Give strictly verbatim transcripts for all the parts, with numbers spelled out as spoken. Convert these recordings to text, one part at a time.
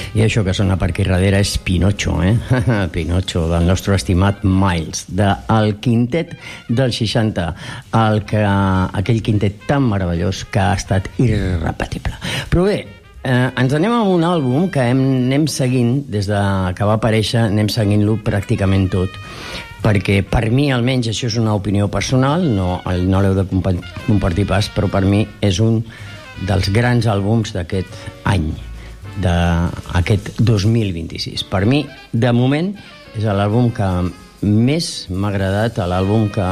I això que sona per aquí darrere és Pinocho, eh? Pinocho, del nostre estimat Miles, del quintet del seixanta, el que, aquell quintet tan meravellós que ha estat irrepetible. Però bé, eh, ens anem a un àlbum que hem, anem seguint, des de que va aparèixer, anem seguint-lo pràcticament tot, perquè per mi, almenys, això és una opinió personal, no, no l'heu de compartir pas, però per mi és un dels grans àlbums d'aquest any, d'aquest dos mil vint-i-sis. Per mi, de moment, és l'àlbum que més m'ha agradat, l'àlbum que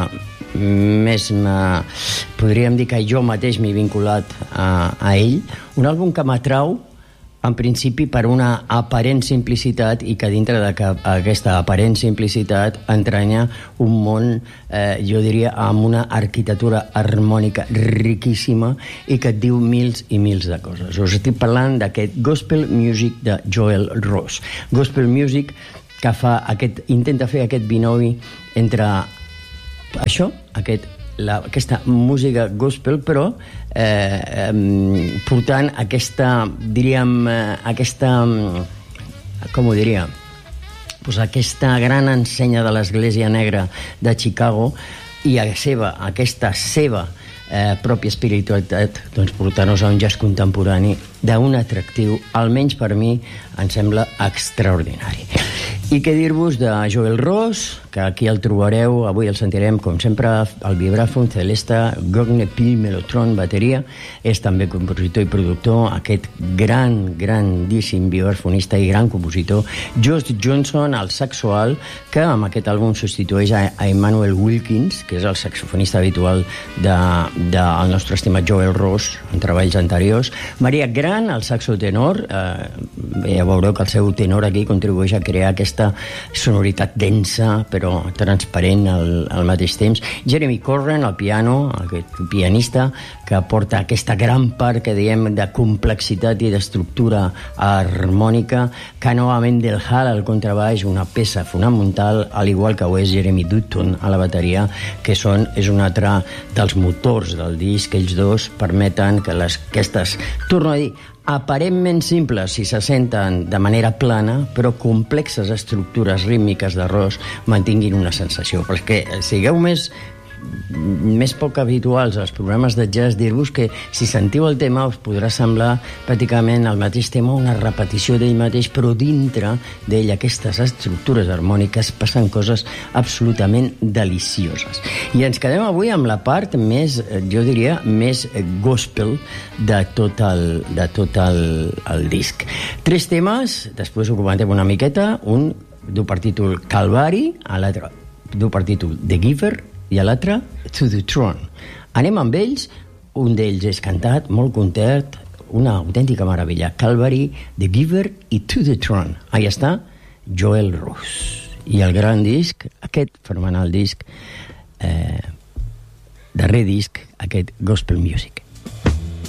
més m'ha... podríem dir que jo mateix m'he vinculat a, a ell, un àlbum que m'atrau en principi per una aparent simplicitat i que dintre d'aquesta aparent simplicitat entranya un món, eh, jo diria, amb una arquitectura harmònica riquíssima i que et diu mils i mils de coses. Us estic parlant d'aquest Gospel Music de Joel Ross. Gospel Music que fa aquest, intenta fer aquest binomi entre això, aquest La, aquesta música gospel, però eh, eh, portant aquesta, diríem, eh, aquesta, com ho diria, pues aquesta gran ensenya de l'Església Negra de Chicago i a seva, aquesta seva eh, pròpia espiritualitat, doncs portar-nos a un jazz contemporani d'un atractiu, almenys per mi, em sembla extraordinari. I què dir-vos de Joel Ross, que aquí el trobareu, avui el sentirem, com sempre, al vibràfon, celesta, Gogne, Pil, Melotron, bateria, és també compositor i productor, aquest gran, grandíssim vibrafonista i gran compositor, Josh Johnson, el saxoal, que amb aquest àlbum substitueix a, a Emmanuel Wilkins, que és el saxofonista habitual del de, de nostre estimat Joel Ross, en treballs anteriors, Maria Gran, el saxo tenor, eh, ja veureu que el seu tenor aquí contribueix a crear aquesta sonoritat densa però transparent al, al mateix temps. Jeremy Corren, el piano, aquest pianista que porta aquesta gran part que diem de complexitat i d'estructura harmònica. Canoa Mendelhall al contrabaix, una peça fonamental, al igual que ho és Jeremy Dutton a la bateria, que són, és un altre dels motors del disc. Ells dos permeten que les, aquestes, torno a dir, aparentment simples si se senten de manera plana, però complexes estructures rítmiques de Ross mantinguin una sensació. Perquè sigueu més més poc habituals als programes de jazz, dir-vos que si sentiu el tema us podrà semblar pràcticament el mateix tema, una repetició d'ell mateix, però dintre d'ell aquestes estructures harmòniques passen coses absolutament delicioses. I ens quedem avui amb la part més, jo diria, més gospel de tot el, de tot el, el disc. Tres temes, després ho comentem una miqueta, un du per títol Calvari, l'altre du per títol The Giver, i a l'altre, To the Throne. Anem amb ells, un d'ells és cantat, molt content, una autèntica meravella. Calvary, The Giver i To the Throne. Ahí està, Joel Ross. I el gran disc, aquest fenomenal disc, eh, darrer disc, aquest Gospel Music.